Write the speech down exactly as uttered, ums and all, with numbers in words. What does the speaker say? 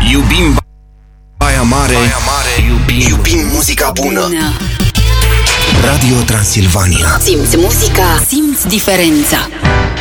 Iubim Baia Mare, Baia Mare. Iubim, iubim muzica bună. bună Radio Transilvania. Simți muzica, simți diferența.